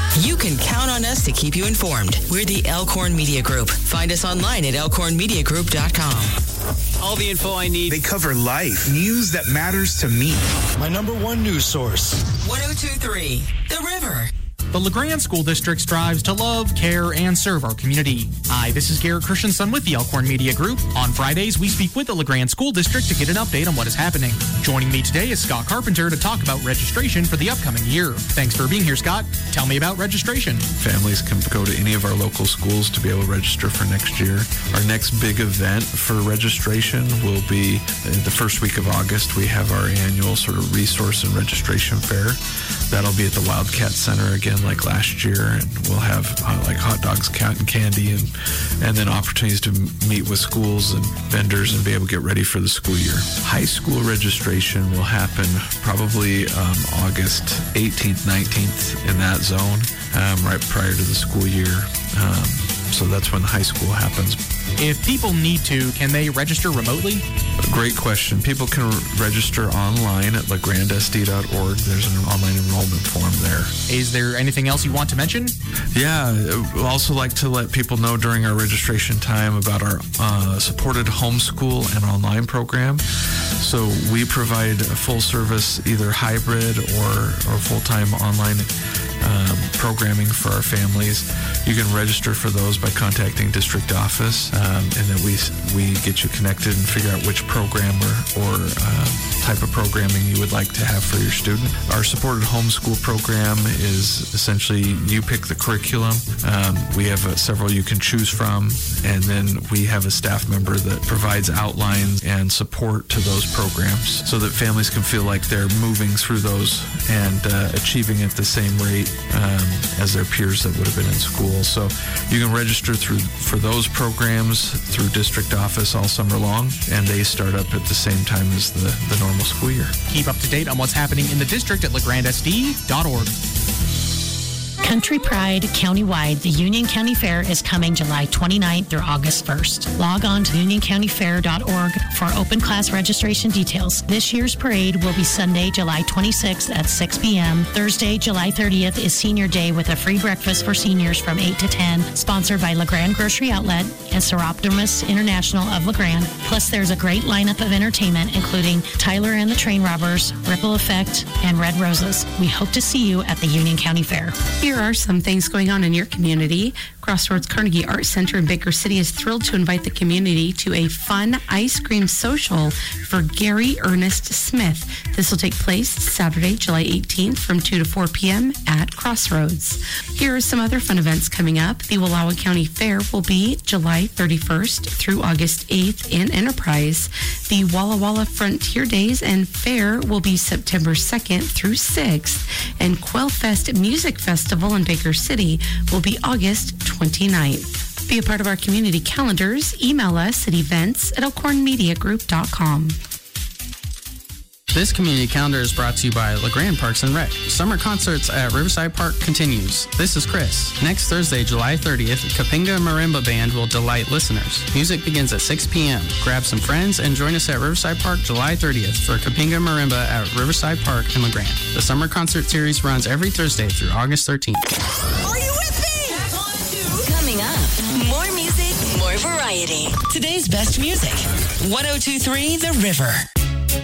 You can count on us to keep you informed. We're the Elkhorn Media Group. Find us online at elkhornmediagroup.com. All the info I need. They cover life, news that matters to me. My number one news source. 102.3 The River. The LeGrand School District strives to love, care, and serve our community. Hi, this is Garrett Christensen with the Elkhorn Media Group. On Fridays, we speak with the LeGrand School District to get an update on what is happening. Joining me today is Scott Carpenter to talk about registration for the upcoming year. Thanks for being here, Scott. Tell me about registration. Families can go to any of our local schools to be able to register for next year. Our next big event for registration will be the first week of August. We have our annual sort of resource and registration fair. That'll be at the Wildcat Center again like last year, and we'll have like hot dogs, cotton candy, and then opportunities to meet with schools and vendors and be able to get ready for the school year. High school registration will happen probably August 18th, 19th in that zone, right prior to the school year. So that's when high school happens. If people need to, can they register remotely? Great question. People can register online at legrandsd.org. There's an online enrollment form there. Is there anything else you want to mention? Yeah, we'd also like to let people know during our registration time about our supported homeschool and online program. So we provide a full service, either hybrid or full-time online programming for our families. You can register for those by contacting district office, and then we get you connected and figure out which program or type of programming you would like to have for your student. Our supported homeschool program is essentially you pick the curriculum. We have several you can choose from, and then we have a staff member that provides outlines and support to those programs so that families can feel like they're moving through those and achieving at the same rate as their peers that would have been in school. So you can register for those programs through district office all summer long, and they start up at the same time as the normal school year. Keep up to date on what's happening in the district at legrandsd.org. Country Pride Countywide, the Union County Fair is coming July 29th through August 1st. Log on to unioncountyfair.org for open class registration details. This year's parade will be Sunday, July 26th at 6 p.m. Thursday, July 30th is Senior Day with a free breakfast for seniors from 8 to 10, sponsored by LeGrand Grocery Outlet and Seroptimus International of LeGrand. Plus, there's a great lineup of entertainment, including Tyler and the Train Robbers, Ripple Effect, and Red Roses. We hope to see you at the Union County Fair. Here are some things going on in your community. Crossroads Carnegie Art Center in Baker City is thrilled to invite the community to a fun ice cream social for Gary Ernest Smith. This will take place Saturday, July 18th from 2 to 4 p.m. at Crossroads. Here are some other fun events coming up. The Wallowa County Fair will be July 31st through August 8th in Enterprise. The Walla Walla Frontier Days and Fair will be September 2nd through 6th. And Quailfest Music Festival in Baker City will be August 29th. Be a part of our community calendars. Email us at events@elkhornmediagroup.com. This community calendar is brought to you by LeGrand Parks and Rec. Summer concerts at Riverside Park continues. This is Chris. Next Thursday, July 30th, Kapinga Marimba Band will delight listeners. Music begins at 6 p.m. Grab some friends and join us at Riverside Park July 30th for Kapinga Marimba at Riverside Park in LeGrand. The summer concert series runs every Thursday through August 13th. Are you with me? Coming up, more music, more variety. Today's best music. 102.3 The River.